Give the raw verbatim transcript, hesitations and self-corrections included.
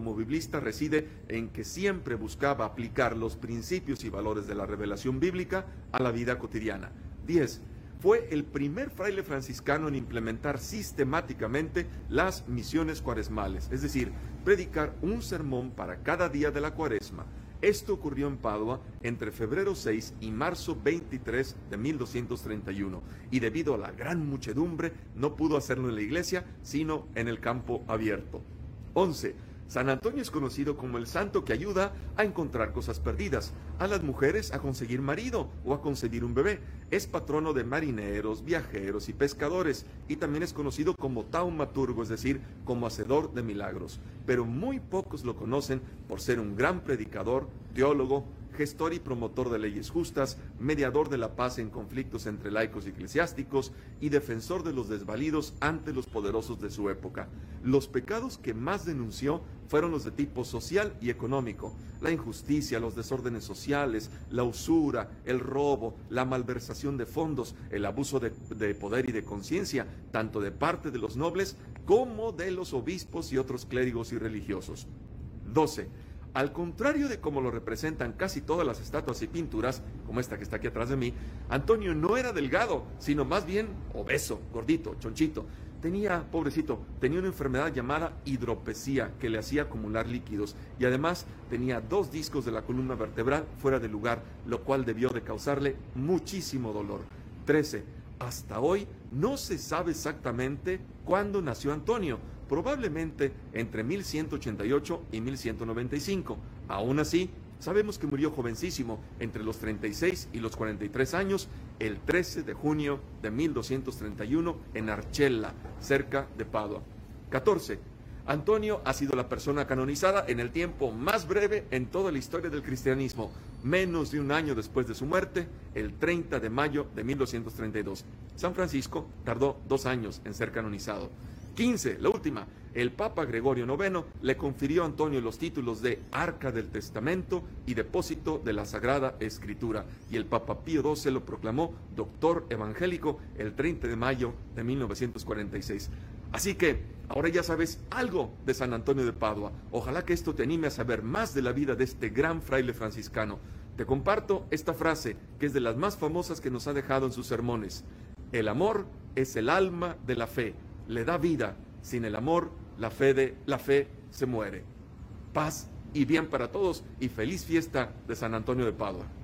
como biblista reside en que siempre buscaba aplicar los principios y valores de la revelación bíblica a la vida cotidiana. diez. Fue el primer fraile franciscano en implementar sistemáticamente las misiones cuaresmales, es decir, predicar un sermón para cada día de la cuaresma. Esto ocurrió en Padua entre febrero seis y marzo veintitrés de mil doscientos treinta y uno, y debido a la gran muchedumbre no pudo hacerlo en la iglesia, sino en el campo abierto. once. San Antonio es conocido como el santo que ayuda a encontrar cosas perdidas, a las mujeres a conseguir marido o a concebir un bebé. Es patrono de marineros, viajeros y pescadores, y también es conocido como taumaturgo, es decir, como hacedor de milagros. Pero muy pocos lo conocen por ser un gran predicador, teólogo, gestor y promotor de leyes justas, mediador de la paz en conflictos entre laicos y eclesiásticos y defensor de los desvalidos ante los poderosos de su época. Los pecados que más denunció fueron los de tipo social y económico: la injusticia, los desórdenes sociales, la usura, el robo, la malversación de fondos, el abuso de, de poder y de conciencia, tanto de parte de los nobles como de los obispos y otros clérigos y religiosos. doce. Al contrario de como lo representan casi todas las estatuas y pinturas, como esta que está aquí atrás de mí, Antonio no era delgado, sino más bien obeso, gordito, chonchito. Tenía, pobrecito, tenía una enfermedad llamada hidropesía que le hacía acumular líquidos, y además tenía dos discos de la columna vertebral fuera de lugar, lo cual debió de causarle muchísimo dolor. trece. Hasta hoy no se sabe exactamente cuándo nació Antonio, probablemente entre mil ciento ochenta y ocho y mil ciento noventa y cinco. Aún así, sabemos que murió jovencísimo, entre los treinta y seis y los cuarenta y tres años, el trece de junio de mil doscientos treinta y uno en Archella, cerca de Padua. catorce. Antonio ha sido la persona canonizada en el tiempo más breve en toda la historia del cristianismo, menos de un año después de su muerte, el treinta de mayo de mil doscientos treinta y dos. San Francisco tardó dos años en ser canonizado. quince. La última. El Papa Gregorio noveno le confirió a Antonio los títulos de Arca del Testamento y Depósito de la Sagrada Escritura, y el Papa Pío doce lo proclamó doctor evangélico el treinta de mayo de mil novecientos cuarenta y seis. Así que ahora ya sabes algo de San Antonio de Padua. Ojalá que esto te anime a saber más de la vida de este gran fraile franciscano. Te comparto esta frase, que es de las más famosas que nos ha dejado en sus sermones. El amor es el alma de la fe, le da vida. Sin el amor, la fe, de, la fe se muere. Paz y bien para todos, y feliz fiesta de San Antonio de Padua.